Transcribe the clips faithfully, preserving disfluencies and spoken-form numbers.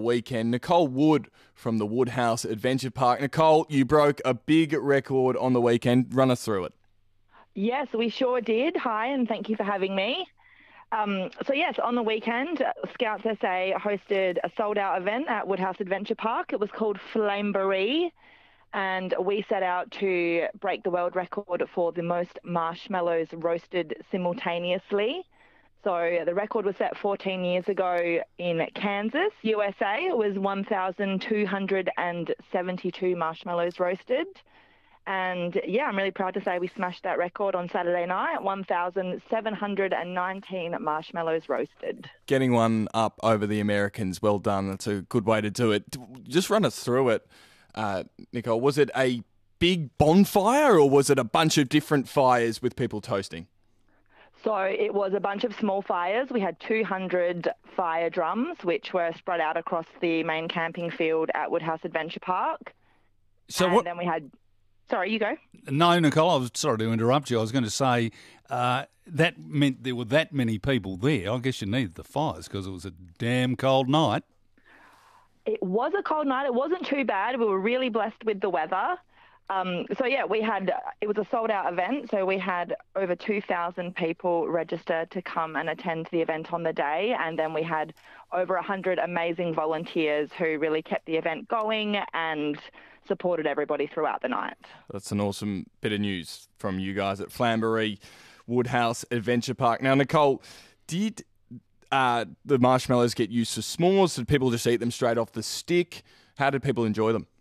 weekend. Nicole Wood from the Woodhouse Adventure Park. Nicole, you broke a big record on the weekend. Run us through it. Yes, we sure did. Hi, and thank you for having me. Um, so yes, on the weekend, Scouts S A hosted a sold-out event at Woodhouse Adventure Park. It was called Flamboree, and we set out to break the world record for the most marshmallows roasted simultaneously. So the record was set fourteen years ago in Kansas, U S A. It was one thousand two hundred seventy-two marshmallows roasted. And yeah, I'm really proud to say we smashed that record on Saturday night, one thousand seven hundred nineteen marshmallows roasted. Getting one up over the Americans, well done. That's a good way to do it. Just run us through it, uh, Nicole. Was it a big bonfire or was it a bunch of different fires with people toasting? So it was a bunch of small fires. We had two hundred fire drums, which were spread out across the main camping field at Woodhouse Adventure Park. So and what? then we had... Sorry, you go. No, Nicole, I was sorry to interrupt you. I was going to say uh, that meant there were that many people there. I guess you needed the fires because it was a damn cold night. It was a cold night. It wasn't too bad. We were really blessed with the weather. Um, so, yeah, we had, it was a sold-out event, so we had over two thousand people register to come and attend the event on the day, and then we had over one hundred amazing volunteers who really kept the event going and supported everybody throughout the night. That's an awesome bit of news from you guys at Flamboree Woodhouse Adventure Park. Now, Nicole, did uh, the marshmallows get used for s'mores? Did people just eat them straight off the stick? How did people enjoy them?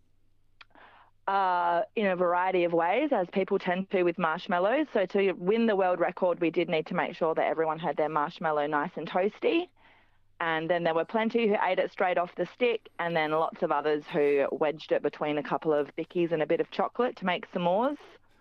Uh, in a variety of ways, as people tend to with marshmallows. So to win the world record, we did need to make sure that everyone had their marshmallow nice and toasty. And then there were plenty who ate it straight off the stick, and then lots of others who wedged it between a couple of bickies and a bit of chocolate to make s'mores.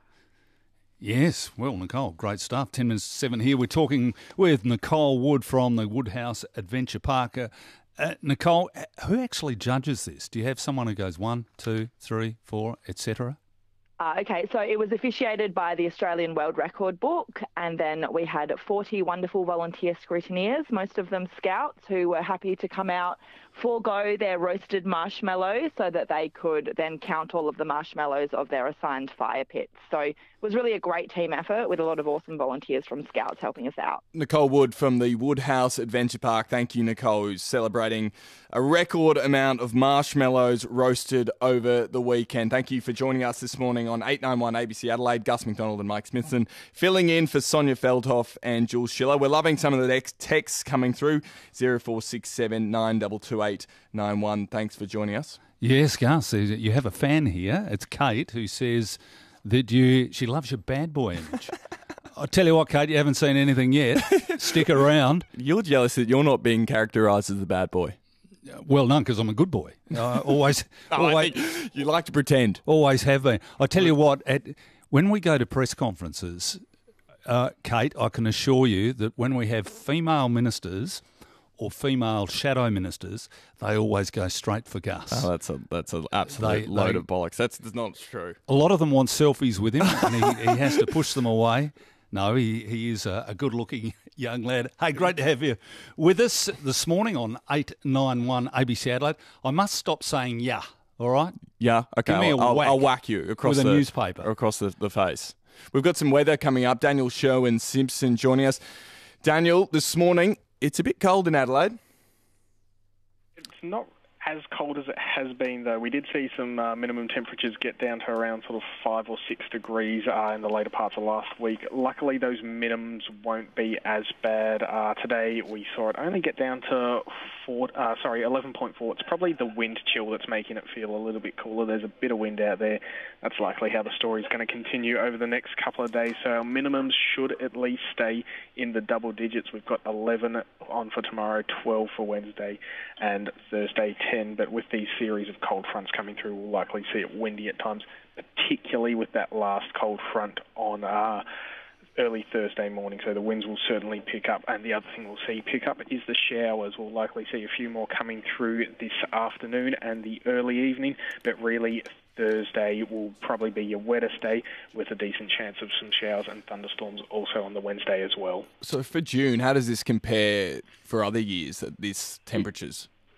Yes, well, Nicole, great stuff. ten minutes to seven here. We're talking with Nicole Wood from the Woodhouse Adventure Park. Uh, uh, Nicole, who actually judges this? Do you have someone who goes one, two, three, four, et cetera? Uh, okay, so it was officiated by the Australian World Record Book, and then we had forty wonderful volunteer scrutineers, most of them scouts, who were happy to come out, forego their roasted marshmallows so that they could then count all of the marshmallows of their assigned fire pits. So it was really a great team effort with a lot of awesome volunteers from Scouts helping us out. Nicole Wood from the Woodhouse Adventure Park. Thank you, Nicole, who's celebrating a record amount of marshmallows roasted over the weekend. Thank you for joining us this morning on eight ninety-one A B C Adelaide. Gus McDonald and Mike Smithson filling in for Sonia Feldhoff and Jules Schiller. We're loving some of the texts coming through. zero four six seven nine two two eight nine one. Thanks for joining us. Yes, Gus, you have a fan here. It's Kate, who says that you she loves your bad boy image. I'll tell you what, Kate, you haven't seen anything yet. Stick around. You're jealous that you're not being characterised as the bad boy. Well, no, because I'm a good boy. I always, oh, always, you like to pretend. Always have been. I tell you what, at, when we go to press conferences, uh, Kate, I can assure you that when we have female ministers or female shadow ministers, they always go straight for Gus. Oh, that's a that's an absolute they, load they, of bollocks. That's, that's not true. A lot of them want selfies with him, and he, he has to push them away. No, he, he is a, a good-looking young lad. Hey, great to have you with us this morning on eight ninety-one A B C Adelaide. I must stop saying yeah, all right? Yeah, okay. Give me a I'll, whack I'll whack you across with the a newspaper. Across the, the face. We've got some weather coming up. Daniel Sherwin Simpson joining us. Daniel, this morning, it's a bit cold in Adelaide. It's not as cold as it has been, though. We did see some uh, minimum temperatures get down to around sort of five or six degrees uh, in the later parts of last week. Luckily, those minimums won't be as bad. Uh, today, we saw it only get down to four, uh, sorry, eleven point four. It's probably the wind chill that's making it feel a little bit cooler. There's a bit of wind out there. That's likely how the story is going to continue over the next couple of days. So our minimums should at least stay in the double digits. We've got eleven on for tomorrow, twelve for Wednesday, and Thursday ten. But with these series of cold fronts coming through, we'll likely see it windy at times, particularly with that last cold front on uh, early Thursday morning. So the winds will certainly pick up. And the other thing we'll see pick up is the showers. We'll likely see a few more coming through this afternoon and the early evening. But really, Thursday will probably be your wettest day with a decent chance of some showers and thunderstorms also on the Wednesday as well. So for June, how does this compare for other years at these temperatures?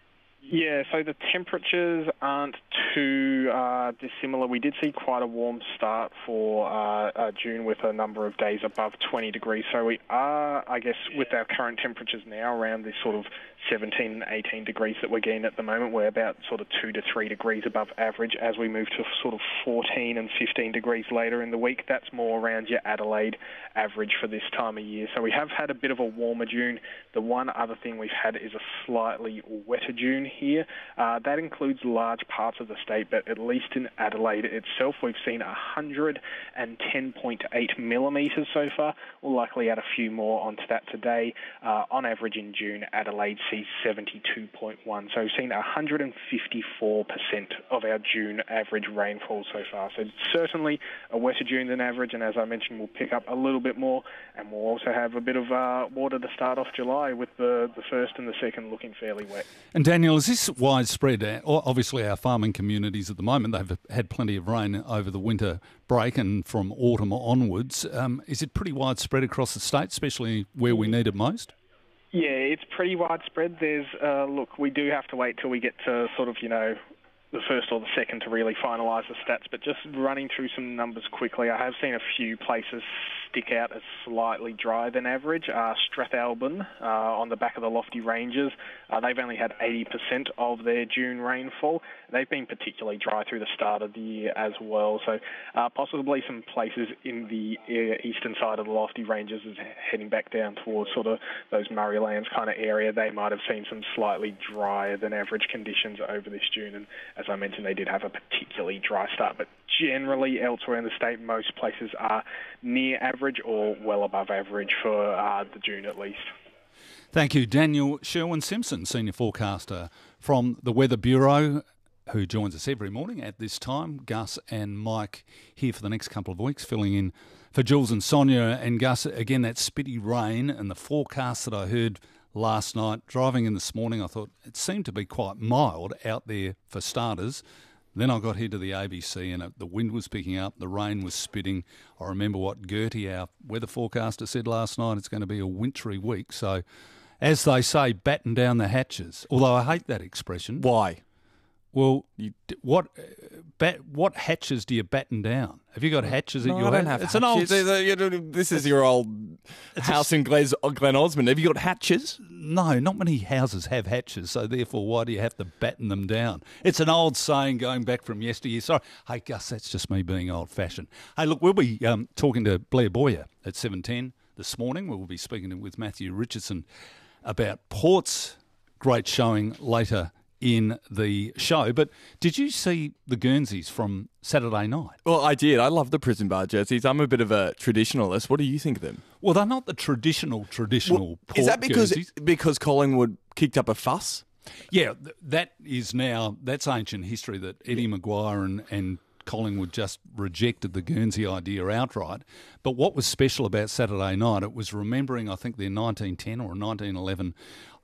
Yeah, so the temperatures aren't too uh, dissimilar. We did see quite a warm start for uh, uh, June with a number of days above twenty degrees. So we are, I guess, with our current temperatures now around this sort of seventeen, eighteen degrees that we're getting at the moment. We're about sort of two to three degrees above average. As we move to sort of fourteen and fifteen degrees later in the week, that's more around your Adelaide average for this time of year. So we have had a bit of a warmer June. The one other thing we've had is a slightly wetter June here. Uh, that includes large parts of the state, but at least in Adelaide itself, we've seen one hundred ten point eight millimetres so far. We'll likely add a few more onto that today. Uh, on average in June, Adelaide sees seventy-two point one. So we've seen one hundred fifty-four percent of our June average rainfall so far. So certainly a wetter June than average, and as I mentioned, we'll pick up a little bit more, and we'll also have a bit of uh, water to start off July with the, the first and the second looking fairly wet. And Daniel, is this widespread? Uh, Obviously, our farming communities at the moment, they've had plenty of rain over the winter break and from autumn onwards. Um, is it pretty widespread across the state, especially where we need it most? Yeah, it's pretty widespread. There's, uh, look, we do have to wait till we get to sort of, you know, the first or the second to really finalise the stats, but just running through some numbers quickly, I have seen a few places stick out as slightly drier than average. Uh, Strathalbyn, uh, on the back of the Lofty Ranges, uh, they've only had eighty percent of their June rainfall. They've been particularly dry through the start of the year as well, so uh, possibly some places in the uh, eastern side of the Lofty Ranges is heading back down towards sort of those Murraylands kind of area. They might have seen some slightly drier than average conditions over this June, and as I mentioned, they did have a particularly dry start, but generally elsewhere in the state, most places are near average or well above average for uh, the June at least. Thank you, Daniel Sherwin-Simpson, Senior Forecaster from the Weather Bureau, who joins us every morning at this time. Gus and Mike here for the next couple of weeks, filling in for Jules and Sonia. And Gus, again, that spitty rain and the forecast that I heard last night, driving in this morning, I thought it seemed to be quite mild out there for starters. Then I got here to the A B C and it, the wind was picking up, the rain was spitting. I remember what Gertie, our weather forecaster, said last night, it's going to be a wintry week. So, as they say, batten down the hatches. Although I hate that expression. Why? Well, you, what uh, bat, what hatches do you batten down? Have you got hatches no, at your I don't house? have it's hatches. an old. This is your old house in Glen, Glen Osmond. Have you got hatches? No, not many houses have hatches, so therefore why do you have to batten them down? It's an old saying going back from yesteryear. Sorry. Hey, Gus, that's just me being old-fashioned. Hey, look, we'll be um, talking to Blair Boyer at seven ten this morning. We'll be speaking with Matthew Richardson about Port's great showing later in the show. But did you see the Guernseys from Saturday night? Well, I did. I love the prison bar jerseys. I'm a bit of a traditionalist. What do you think of them? Well, they're not the traditional, traditional well, Port Is that because Guernseys. because Collingwood kicked up a fuss? Yeah, th- that is now, that's ancient history that Eddie Maguire and, and Collingwood just rejected the Guernsey idea outright. But what was special about Saturday night, it was remembering, I think, their nineteen ten or nineteen eleven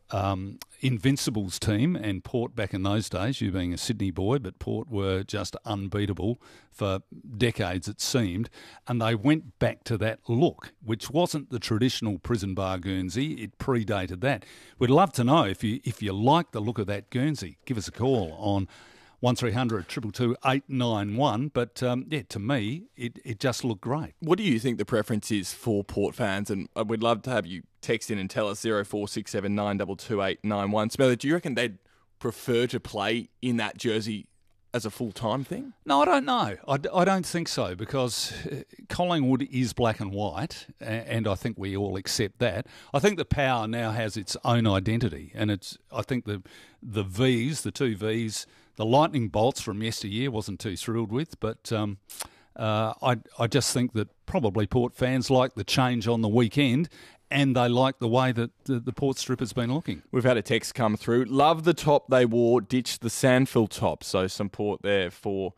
Um, Invincibles team, and Port back in those days, you being a Sydney boy, but Port were just unbeatable for decades it seemed, and they went back to that look, which wasn't the traditional prison bar Guernsey. It predated that. We'd love to know if you if you like the look of that Guernsey. Give us a call on one three hundred two two two eight nine one. But um, yeah, to me, it, it just looked great. What do you think the preference is for Port fans? And we'd love to have you text in and tell us zero four six seven nine two two eight nine one. Smelly, do you reckon they'd prefer to play in that jersey as a full-time thing? No, I don't know. I, d- I don't think so, because uh, Collingwood is black and white, and I think we all accept that. I think the Power now has its own identity, and it's. I think the the Vs, the two Vs, the lightning bolts from yesteryear wasn't too thrilled with, but um, uh, I I just think that probably Port fans like the change on the weekend, and they like the way that the, the Port strip has been looking. We've had a text come through. Love the top they wore, ditch the Sandfield top. So some Port there for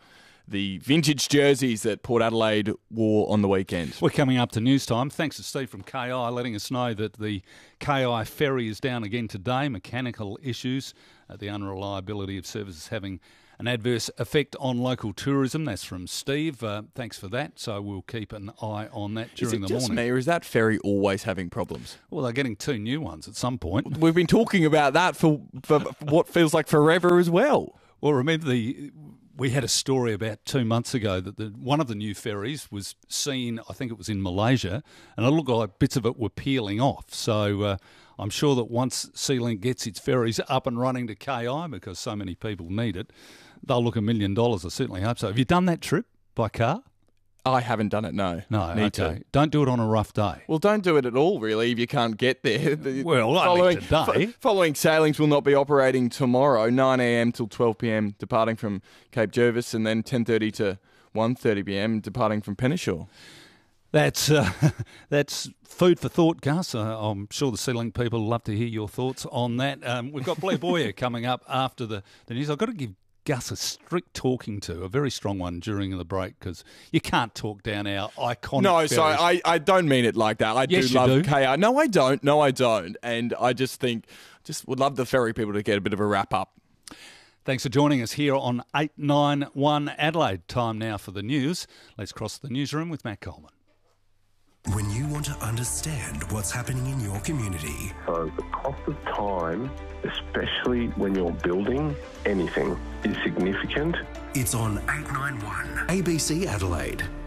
the vintage jerseys that Port Adelaide wore on the weekend. We're coming up to news time. Thanks to Steve from K I letting us know that the K I ferry is down again today. Mechanical issues, uh, the unreliability of services having an adverse effect on local tourism. That's from Steve. Uh, thanks for that. So we'll keep an eye on that during is it the just morning. Me, or is that ferry always having problems? Well, they're getting two new ones at some point. We've been talking about that for, for what feels like forever as well. Well, remember the we had a story about two months ago that the, one of the new ferries was seen, I think it was in Malaysia, and it looked like bits of it were peeling off. So uh, I'm sure that once SeaLink gets its ferries up and running to K I, because so many people need it, they'll look a million dollars. I certainly hope so. Have you done that trip by car? I haven't done it, no. No, Need okay. to. Don't do it on a rough day. Well, don't do it at all, really, if you can't get there. Well, only today. Fo- following sailings will not be operating tomorrow, nine a.m. till twelve p.m, departing from Cape Jervis, and then ten thirty to one thirty p.m, departing from Penneshaw. That's uh, that's food for thought, Gus. Uh, I'm sure the SeaLink people love to hear your thoughts on that. Um, we've got Blair Boyer coming up after the, the news. I've got to give Gus a strict talking to, a very strong one during the break, because you can't talk down our iconic No, ferries. so I, I don't mean it like that. I Yes, do you love do. K R. No, I don't. No, I don't. And I just think, just would love the ferry people to get a bit of a wrap up. Thanks for joining us here on eight nine one Adelaide. Time now for the news. Let's cross the newsroom with Matt Coleman. When you want to understand what's happening in your community. So the cost of time, especially when you're building anything, is significant. It's on eight nine one A B C Adelaide.